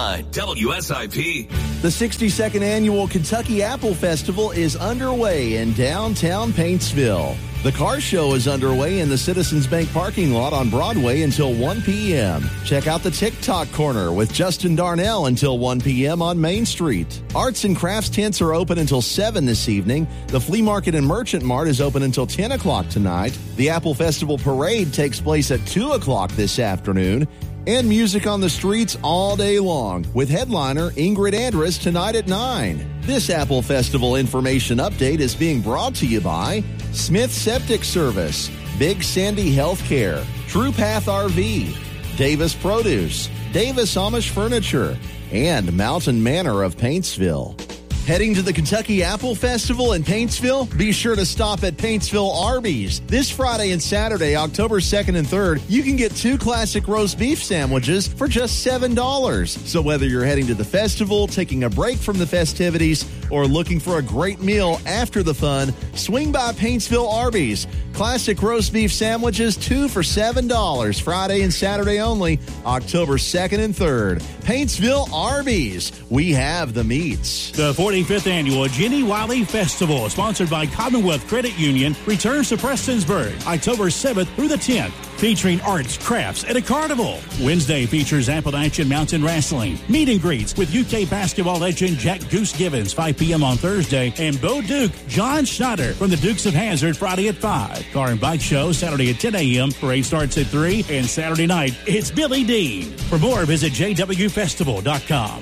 on WSIP. The 62nd Annual Kentucky Apple Festival is underway in downtown Paintsville. The car show is underway in the Citizens Bank parking lot on Broadway until 1 p.m. Check out the TikTok Corner with Justin Darnell until 1 p.m. on Main Street. Arts and crafts tents are open until 7 this evening. The Flea Market and Merchant Mart is open until 10 o'clock tonight. The Apple Festival Parade takes place at 2 o'clock this afternoon. And music on the streets all day long with headliner Ingrid Andress tonight at 9. This Apple Festival information update is being brought to you by Smith Septic Service, Big Sandy Healthcare, True Path RV, Davis Produce, Davis Amish Furniture, and Mountain Manor of Paintsville. Heading to the Kentucky Apple Festival in Paintsville? Be sure to stop at Paintsville Arby's. This Friday and Saturday, October 2nd and 3rd, you can get 2 classic roast beef sandwiches for just $7. So whether you're heading to the festival, taking a break from the festivities, or looking for a great meal after the fun, swing by Paintsville Arby's. Classic roast beef sandwiches, 2 for $7, Friday and Saturday only, October 2nd and 3rd. Paintsville Arby's. We have the meats. The 45th Annual Jenny Wiley Festival, sponsored by Commonwealth Credit Union, returns to Prestonsburg, October 7th through the 10th. Featuring arts, crafts, and a carnival. Wednesday features Appalachian Mountain Wrestling, meet and greets with UK basketball legend Jack Goose Givens, 5 p.m. on Thursday, and Bo Duke, John Schneider from the Dukes of Hazzard, Friday at 5. Car and Bike Show, Saturday at 10 a.m. Parade starts at 3, and Saturday night, it's Billy Dean. For more, visit jwfestival.com.